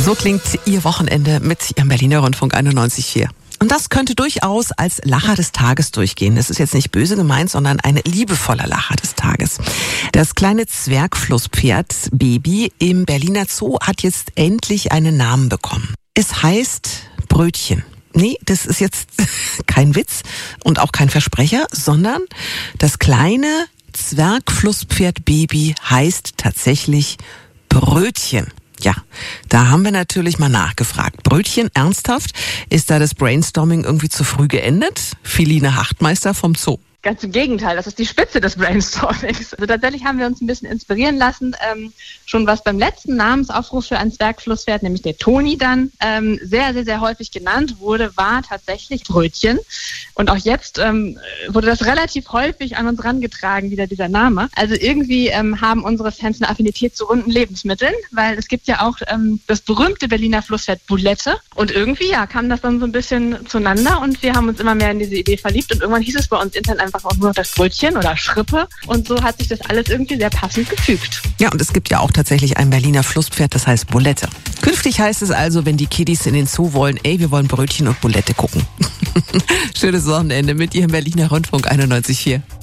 So klingt Ihr Wochenende mit Ihrem Berliner Rundfunk 91,4. Und das könnte durchaus als Lacher des Tages durchgehen. Das ist jetzt nicht böse gemeint, sondern ein liebevoller Lacher des Tages. Das kleine Zwergflusspferd Baby im Berliner Zoo hat jetzt endlich einen Namen bekommen. Es heißt Brötchen. Nee, das ist jetzt kein Witz und auch kein Versprecher, sondern das kleine Zwergflusspferd Baby heißt tatsächlich Brötchen. Ja, da haben wir natürlich mal nachgefragt. Brötchen, ernsthaft? Ist da das Brainstorming irgendwie zu früh geendet? Feline Hachtmeister vom Zoo. Ganz im Gegenteil, das ist die Spitze des Brainstormings. Also tatsächlich haben wir uns ein bisschen inspirieren lassen, schon was beim letzten Namensaufruf für ein Zwergflusspferd, nämlich der Toni dann, sehr, sehr, sehr häufig genannt wurde, war tatsächlich Brötchen. Und auch jetzt wurde das relativ häufig an uns rangetragen, wieder dieser Name. Also irgendwie haben unsere Fans eine Affinität zu runden Lebensmitteln, weil es gibt ja auch das berühmte Berliner Flusspferd Bulette. Und irgendwie, ja, kam das dann so ein bisschen zueinander und wir haben uns immer mehr in diese Idee verliebt und irgendwann hieß es bei uns intern einfach auch nur noch das Brötchen oder Schrippe und so hat sich das alles irgendwie sehr passend gefügt. Ja, und es gibt ja auch tatsächlich ein Berliner Flusspferd, das heißt Bulette. Künftig heißt es also, wenn die Kiddies in den Zoo wollen, wir wollen Brötchen und Bulette gucken. Schönes Wochenende mit Ihrem Berliner Rundfunk 91,4.